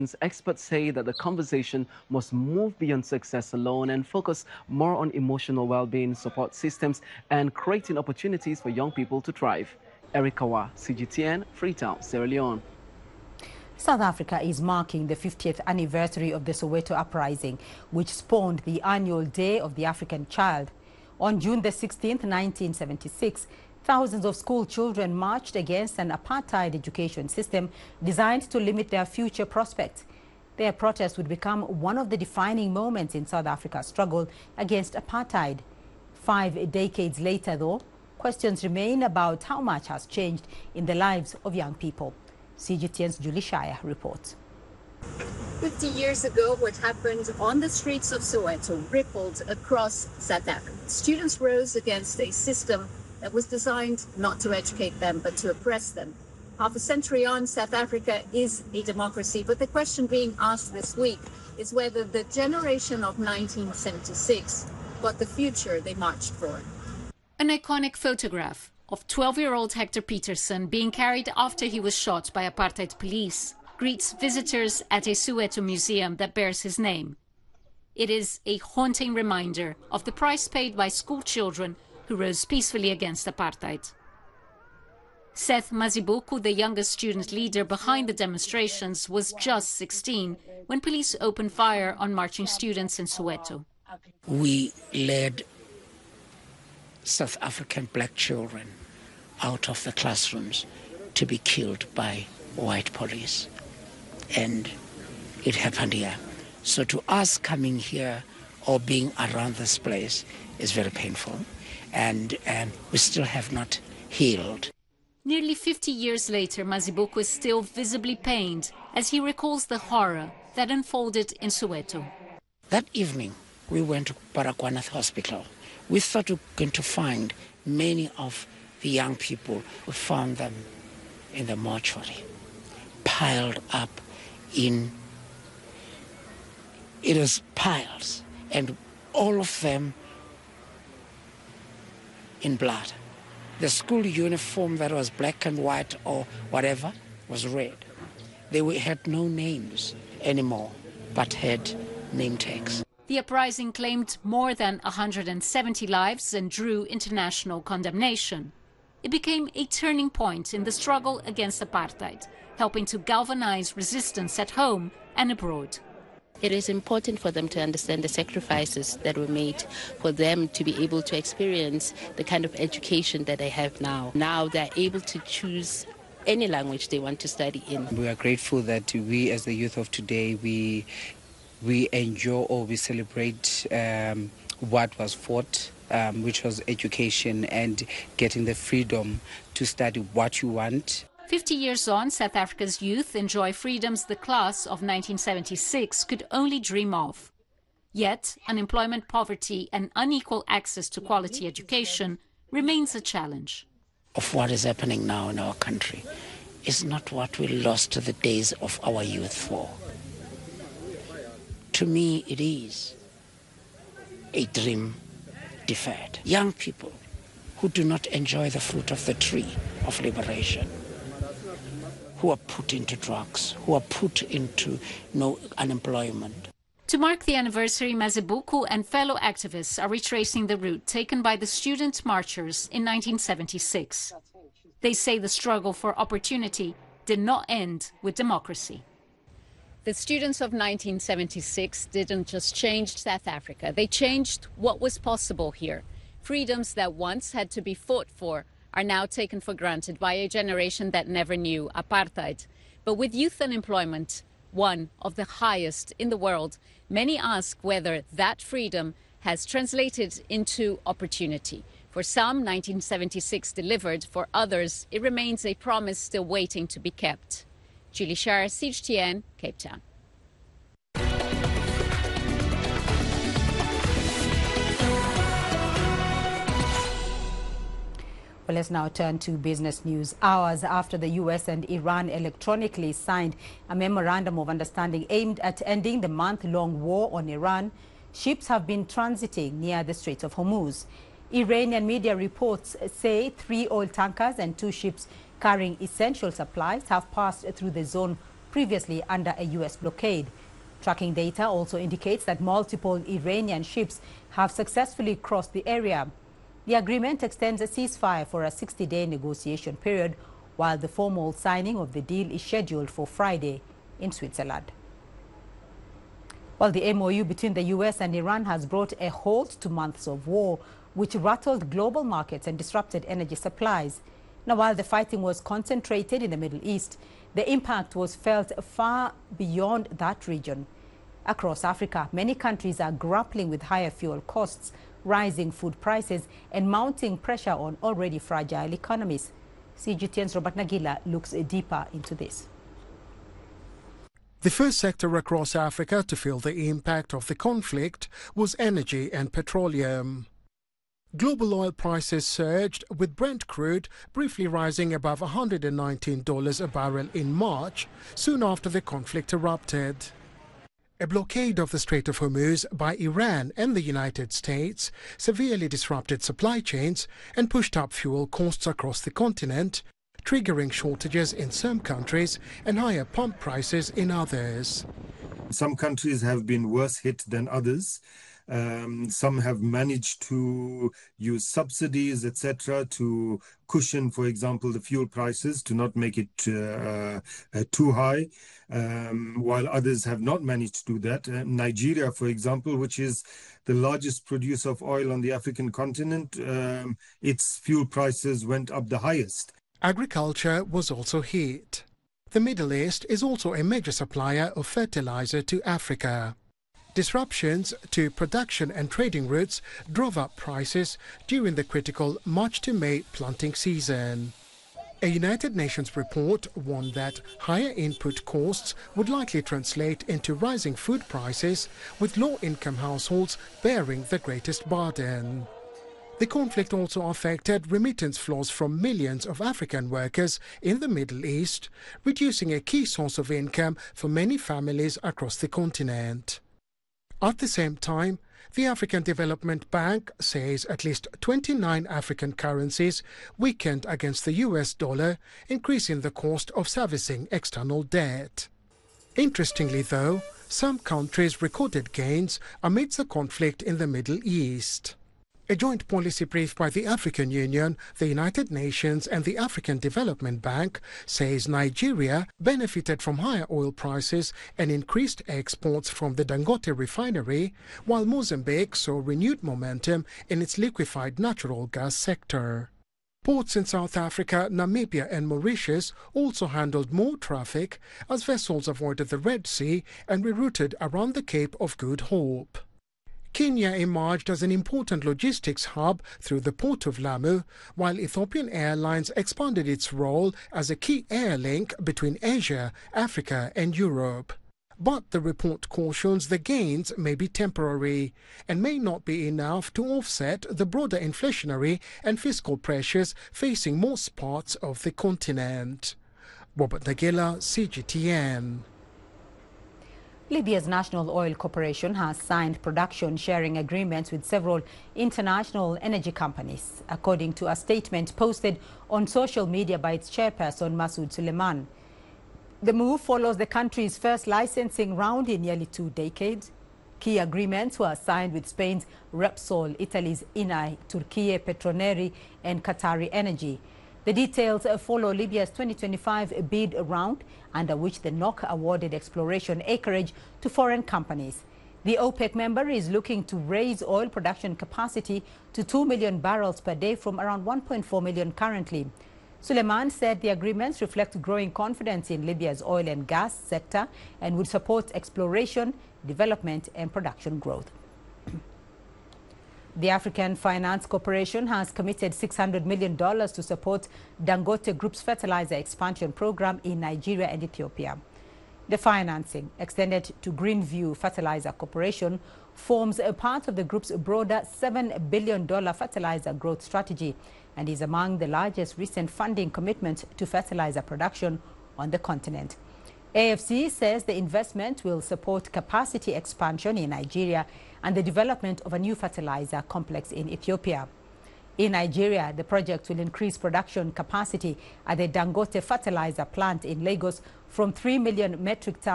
Experts say that the conversation must move beyond success alone and focus more on emotional well-being, support systems, and creating opportunities for young people to thrive. Eric Kawa, CGTN, Freetown, Sierra Leone. South Africa is marking the 50th anniversary of the Soweto Uprising, which spawned the annual Day of the African Child. On June the 16th, 1976, thousands of school children marched against an apartheid education system designed to limit their future prospects. Their protest would become one of the defining moments in South Africa's struggle against apartheid. 5 decades later, though, questions remain about how much has changed in the lives of young people. CGTN's Julie Shire reports. 50 years ago, what happened on the streets of Soweto rippled across South Africa. Students rose against a system that was designed not to educate them, but to oppress them. Half a century on, South Africa is a democracy, but the question being asked this week is whether the generation of 1976 got the future they marched for. An iconic photograph of 12-year-old Hector Peterson being carried after he was shot by apartheid police greets visitors at a Soweto museum that bears his name. It is a haunting reminder of the price paid by school children who rose peacefully against apartheid. Seth Mazibuku, the youngest student leader behind the demonstrations, was just 16 when police opened fire on marching students in Soweto. We led South African black children out of the classrooms to be killed by white police. And it happened here. So to us coming here or being around this place is very painful. And we still have not healed. Nearly 50 years later, Mazibuku is still visibly pained as he recalls the horror that unfolded in Soweto. That evening, we went to Baragwanath Hospital. We thought we were going to find many of the young people. We found them in the mortuary, piled up in, it was piles, and all of them in blood. The school uniform that was black and white or whatever was red. They had no names anymore, but had name tags. The uprising claimed more than 170 lives and drew international condemnation. It became a turning point in the struggle against apartheid, helping to galvanize resistance at home and abroad. It is important for them to understand the sacrifices that were made for them to be able to experience the kind of education that they have now. Now they're able to choose any language they want to study in. We are grateful that we, as the youth of today, we enjoy or we celebrate what was fought, which was education and getting the freedom to study what you want. 50 years on, South Africa's youth enjoy freedoms the class of 1976 could only dream of. Yet, unemployment, poverty and unequal access to quality education remains a challenge. Of what is happening now in our country is not what we lost to the days of our youth for. To me, it is a dream deferred. Young people who do not enjoy the fruit of the tree of liberation, who are put into drugs, who are put into unemployment. To mark the anniversary, Mazibuku and fellow activists are retracing the route taken by the student marchers in 1976. They say the struggle for opportunity did not end with democracy. The students of 1976 didn't just change South Africa, they changed what was possible here. Freedoms that once had to be fought for are now taken for granted by a generation that never knew apartheid. But with youth unemployment, one of the highest in the world, many ask whether that freedom has translated into opportunity. For some, 1976 delivered. For others, it remains a promise still waiting to be kept. Julie Shire, CGTN, Cape Town. Well, let's now turn to business news. Hours after the U.S. and Iran electronically signed a memorandum of understanding aimed at ending the month-long war on Iran, ships have been transiting near the Strait of Hormuz. Iranian media reports say 3 oil tankers and 2 ships carrying essential supplies have passed through the zone previously under a U.S. blockade. Tracking data also indicates that multiple Iranian ships have successfully crossed the area. The agreement extends a ceasefire for a 60-day negotiation period, while the formal signing of the deal is scheduled for Friday in Switzerland. Well, the MOU between the U.S. and Iran has brought a halt to months of war, which rattled global markets and disrupted energy supplies. Now, while the fighting was concentrated in the Middle East, the impact was felt far beyond that region. Across Africa, many countries are grappling with higher fuel costs, rising food prices, and mounting pressure on already fragile economies. CGTN's Robert Nagila looks deeper into this. The first sector across Africa to feel the impact of the conflict was energy and petroleum. Global oil prices surged, with Brent crude briefly rising above $119 a barrel in March, soon after the conflict erupted. A blockade of the Strait of Hormuz by Iran and the United States severely disrupted supply chains and pushed up fuel costs across the continent, triggering shortages in some countries and higher pump prices in others. Some countries have been worse hit than others. Some have managed to use subsidies, etc., to cushion, for example, the fuel prices, to not make it too high, while others have not managed to do that. Nigeria, for example, which is the largest producer of oil on the African continent, its fuel prices went up the highest. Agriculture was also hit. The Middle East is also a major supplier of fertilizer to Africa. Disruptions to production and trading routes drove up prices during the critical March to May planting season. A United Nations report warned that higher input costs would likely translate into rising food prices, with low-income households bearing the greatest burden. The conflict also affected remittance flows from millions of African workers in the Middle East, reducing a key source of income for many families across the continent. At the same time, the African Development Bank says at least 29 African currencies weakened against the US dollar, increasing the cost of servicing external debt. Interestingly, though, some countries recorded gains amidst the conflict in the Middle East. A joint policy brief by the African Union, the United Nations and the African Development Bank says Nigeria benefited from higher oil prices and increased exports from the Dangote refinery, while Mozambique saw renewed momentum in its liquefied natural gas sector. Ports in South Africa, Namibia and Mauritius also handled more traffic as vessels avoided the Red Sea and rerouted around the Cape of Good Hope. Kenya emerged as an important logistics hub through the port of Lamu, while Ethiopian Airlines expanded its role as a key air link between Asia, Africa and Europe. But the report cautions the gains may be temporary and may not be enough to offset the broader inflationary and fiscal pressures facing most parts of the continent. Robert Nagila, CGTN. Libya's National Oil Corporation has signed production sharing agreements with several international energy companies, according to a statement posted on social media by its chairperson, Masoud Suleiman. The move follows the country's first licensing round in nearly 2 decades. Key agreements were signed with Spain's Repsol, Italy's Eni, Turkey Petroneri and Qatari Energy. The details follow Libya's 2025 bid round, under which the NOC awarded exploration acreage to foreign companies. The OPEC member is looking to raise oil production capacity to 2 million barrels per day from around 1.4 million currently. Suleiman said the agreements reflect growing confidence in Libya's oil and gas sector and would support exploration, development and production growth. The African Finance Corporation has committed $600 million to support Dangote Group's fertilizer expansion program in Nigeria and Ethiopia. The financing, extended to Greenview Fertilizer Corporation, forms a part of the group's broader $7 billion fertilizer growth strategy and is among the largest recent funding commitments to fertilizer production on the continent. AFC says the investment will support capacity expansion in Nigeria and the development of a new fertilizer complex in Ethiopia. In Nigeria, the project will increase production capacity at the Dangote fertilizer plant in Lagos from 3 million metric tons